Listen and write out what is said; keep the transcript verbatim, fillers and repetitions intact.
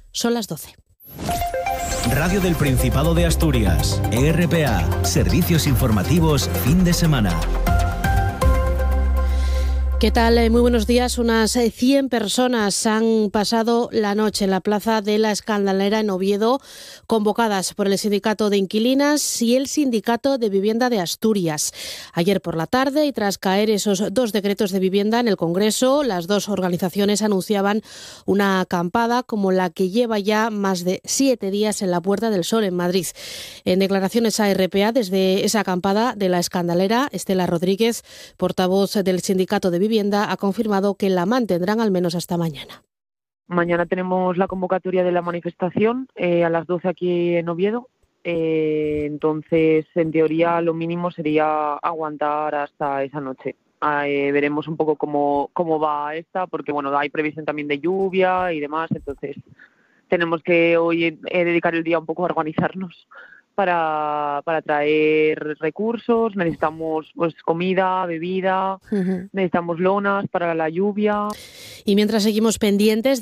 Son las doce. Radio del Principado de Asturias, E R P A, Servicios Informativos, fin de semana. ¿Qué tal? Muy buenos días. Unas cien personas han pasado la noche en la plaza de la Escandalera en Oviedo, convocadas por el Sindicato de Inquilinas y el Sindicato de Vivienda de Asturias. Ayer por la tarde, y tras caer esos dos decretos de vivienda en el Congreso, las dos organizaciones anunciaban una acampada como la que lleva ya más de siete días en la Puerta del Sol en Madrid. En declaraciones a E R P A desde esa acampada de la Escandalera, Estela Rodríguez, portavoz del Sindicato de Vivienda, Vivienda, ha confirmado que la mantendrán al menos hasta mañana. Mañana tenemos la convocatoria de la manifestación eh, a las doce aquí en Oviedo. Eh, entonces, en teoría, lo mínimo sería aguantar hasta esa noche. Eh, veremos un poco cómo, cómo va esta, porque bueno, hay previsión también de lluvia y demás. Entonces, tenemos que hoy eh, dedicar el día un poco a organizarnos para para traer recursos. Necesitamos pues comida, bebida, uh-huh. necesitamos lonas para la lluvia. Y mientras seguimos pendientes